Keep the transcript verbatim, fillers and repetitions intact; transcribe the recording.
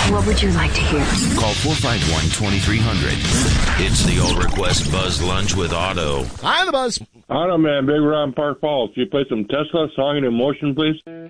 What would you like to hear? Call four five one, two three zero zero. It's the All Request Buzz Lunch with Otto. Hi, the Buzz. Otto, man, Big Ron, Park Falls. Can you play some Tesla, Song in Emotion, please?